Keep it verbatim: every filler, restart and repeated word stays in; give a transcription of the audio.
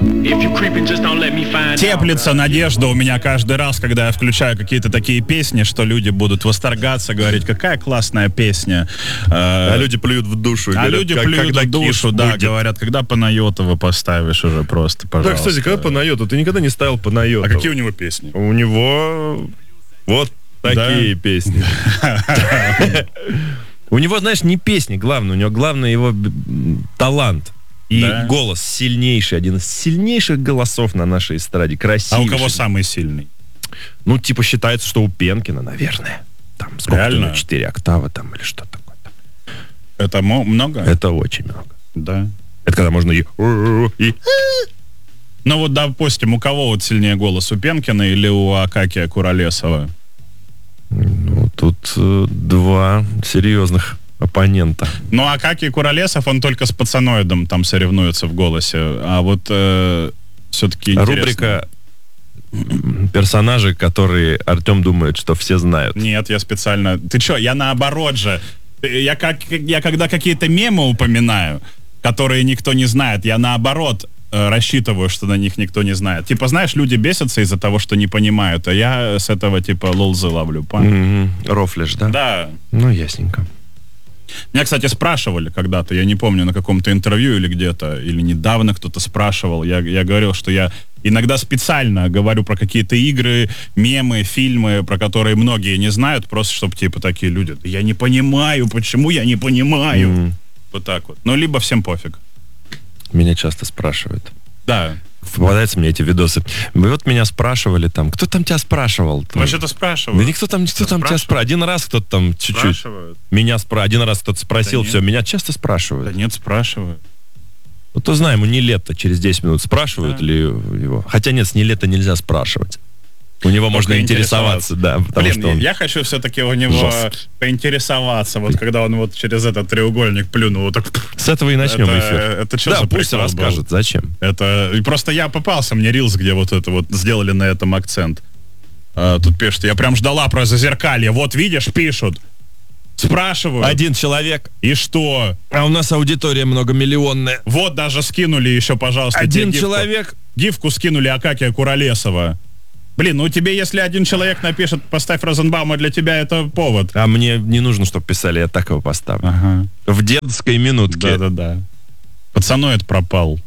Теплится надежда у меня каждый раз, когда я включаю какие-то такие песни, что люди будут восторгаться, говорить, какая классная песня. А люди плюют в душу. А люди плюют в душу, да, говорят, когда Панайотова поставишь уже просто, пожалуйста. Да, кстати, когда Панайотова? Ты никогда не ставил Панайотова. А какие у него песни? У него вот такие песни. У него, знаешь, не песни главное, у него главное его талант. И да. голос сильнейший, один из сильнейших голосов на нашей эстраде, красивый. А у кого самый сильный? Ну, типа, считается, что у Пенкина, наверное. Там сколько-то, четыре октавы там или что такое. Это много? Это очень много. Да. Это когда можно и... и... Ну вот, допустим, у кого вот сильнее голос, у Пенкина или у Акакия Куролесова? Ну, тут э, два серьезных оппонента. Ну, а Акакий Куролесов, он только с Пацаноидом там соревнуется в голосе. А вот э, все-таки интересно. Рубрика персонажи, которые Артем думает, что все знают. Нет, я специально... Ты что, я наоборот же. Я, как, я когда какие-то мемы упоминаю, которые никто не знает, я наоборот э, рассчитываю, что на них никто не знает. Типа, знаешь, люди бесятся из-за того, что не понимают, а я с этого типа лолзы ловлю. Mm-hmm. Рофлишь, да? Да. Ну, ясненько. Меня, кстати, спрашивали когда-то, я не помню, на каком-то интервью или где-то, или недавно кто-то спрашивал, я, я говорил, что я иногда специально говорю про какие-то игры, мемы, фильмы, про которые многие не знают, просто чтобы, типа, такие люди, я не понимаю, почему я не понимаю. Mm. Вот так вот. Ну, либо всем пофиг. Меня часто спрашивают. Да. Попадаются мне эти видосы. Вы вот меня спрашивали там, кто там тебя спрашивал? Вообще-то спрашивают. Да никто там, никто там тебя спрашивает. Один раз кто-то там чуть-чуть. Спрашивают. Меня спрашивают. Один раз кто-то спросил, да все, меня часто спрашивают. Да нет, спрашивают. Ну, то знаем, у Нилетто через десять минут спрашивают да. ли его. Хотя нет, с Нилетто нельзя спрашивать. У него Только можно интересоваться, интересоваться да. Потому Блин, что он я хочу все-таки у него жесткий. Поинтересоваться, вот когда он вот через этот треугольник плюнул. Вот так, с этого и начнем это, эфир. Это что да, за пусть расскажет, был? Зачем. Это просто я попался, мне рилс, где вот это вот сделали на этом акцент. А, тут пишут, я прям ждала про зазеркалье. Вот видишь, пишут. Спрашивают. Один человек. И что? А у нас аудитория многомиллионная. Вот даже скинули еще, пожалуйста. Один человек. Гифку скинули Акакия Куролесова. Блин, ну тебе, если один человек напишет, поставь Розенбаума, для тебя это повод. А мне не нужно, чтобы писали, я так его поставлю. Ага. В дедской минутке. Да-да-да. Пацаноид пропал.